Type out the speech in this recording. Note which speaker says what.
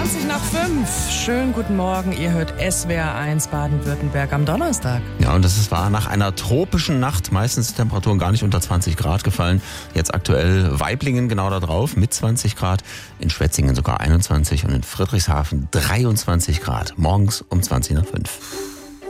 Speaker 1: 20 nach 5. Schönen guten Morgen. Ihr hört SWR1 Baden-Württemberg am Donnerstag.
Speaker 2: Ja, und das war nach einer tropischen Nacht. Meistens Temperaturen gar nicht unter 20 Grad gefallen. Jetzt aktuell Waiblingen genau da drauf mit 20 Grad. In Schwetzingen sogar 21 und in Friedrichshafen 23 Grad. Morgens um 20 nach 5.